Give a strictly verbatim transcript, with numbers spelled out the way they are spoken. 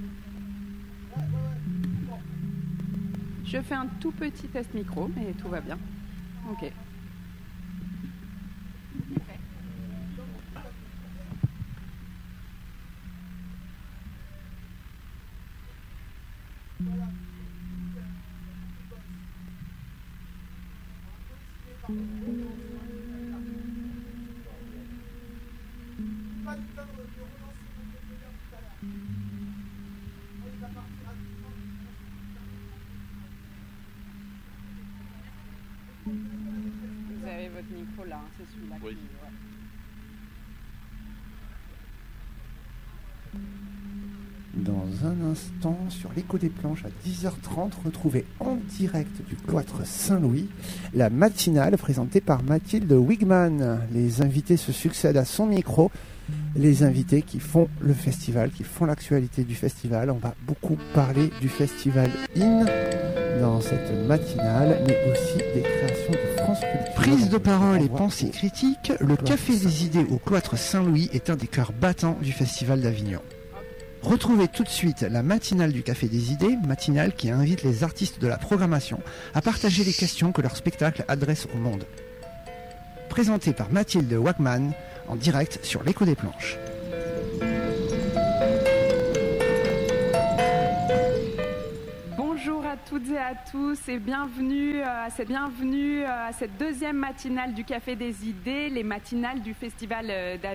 Je fais un tout petit test micro, mais tout va bien. Ok. Vous avez votre micro là, hein, c'est celui-là Oui. qui... Ouais. Dans un instant, sur l'écho des planches à dix heures trente, retrouvez en direct du cloître Saint-Louis la matinale présentée par Mathilde Wigman. Les invités se succèdent à son micro, les invités qui font le festival, qui font l'actualité du festival. On va beaucoup parler du festival In dans cette matinale, mais aussi des créations de France Culture. Prise de parole et pensée critique, le Café des idées au cloître Saint-Louis est un des cœurs battants du Festival d'Avignon. Retrouvez tout de suite la matinale du Café des idées, matinale qui invite les artistes de la programmation à partager les questions que leur spectacle adresse au monde. Présenté par Mathilde Wigman en direct sur l'écho des planches. Bonjour à toutes et à tous et bienvenue à cette, bienvenue à cette deuxième matinale du Café des idées, les matinales du Festival d'Avignon.